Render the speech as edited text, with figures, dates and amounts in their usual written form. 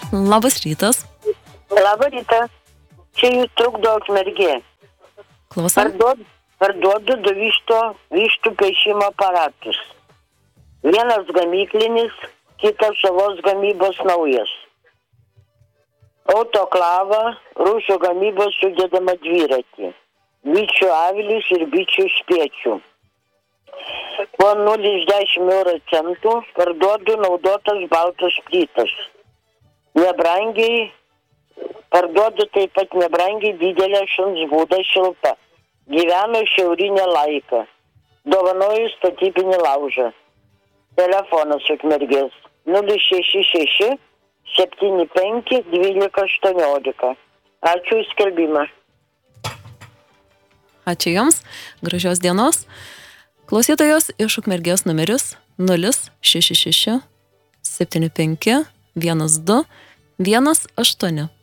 Labas rytas. Labą rytą. Čia jūs trukdo Ukmergė. Klausom. Parduodu du vištų paišimo aparatus. Vienas gamyklinis, kitas savos gamybos naujas. Autoklava, rusų gamybos sudedama dviratį. Bičių avilis ir bičių spiečių. Po 0,10 € parduodu naudotas baltas plytas. Nebrangiai, parduodu taip pat nebrangiai didelę šuns būdą šilta. Gyveno šiaurinę laiką. Dovanoju statybinį laužą. Telefonas Ukmergės 066 75 12 18. Ačiū už skelbimą. Ačiū Jums. Gražios dienos. Klausytojos iš Ukmergės numeris 066 75 12 18.